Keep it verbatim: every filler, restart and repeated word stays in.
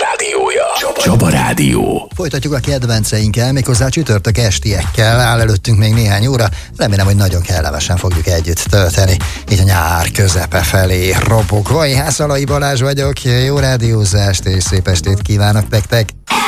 rádiója. Csaba, Csaba Rádió. Folytatjuk a kedvenceinkkel, méghozzá csütörtök estiekkel. Áll előttünk még néhány óra. Remélem, hogy nagyon kellemesen fogjuk együtt tölteni. Így a nyár közepe felé robogva. Én Hászalai Balázs vagyok. Jó rádiózást és szép estét kívánok nektek.